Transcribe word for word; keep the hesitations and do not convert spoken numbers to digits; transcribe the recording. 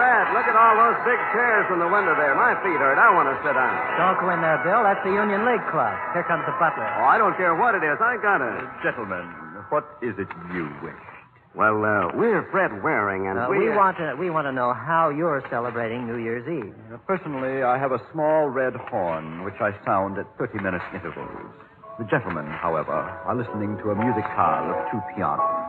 Rat, look at all those big chairs from the window there. My feet hurt. I want to sit down. Don't go in there, Bill. That's the Union League Club. Here comes the butler. Oh, I don't care what it is. I got it. Gentlemen, what is it you wish? Well, uh, we're Fred Waring, and Uh, we... we want to we want to know how you're celebrating New Year's Eve. Uh, personally, I have a small red horn, which I sound at thirty-minute intervals. The gentlemen, however, are listening to a musicale of two pianos.